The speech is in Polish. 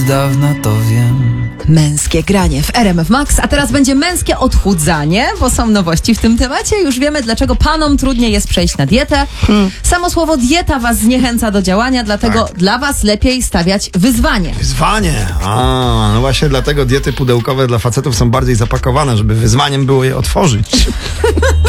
dawna to wiem. Męskie granie w RMF Max, a teraz będzie męskie odchudzanie, bo są nowości w tym temacie. Już wiemy, dlaczego panom trudniej jest przejść na dietę. Samo słowo dieta was zniechęca do działania, dlatego dla was lepiej stawiać wyzwanie. Wyzwanie. No właśnie dlatego diety pudełkowe dla facetów są bardziej zapakowane, żeby wyzwaniem było je otworzyć.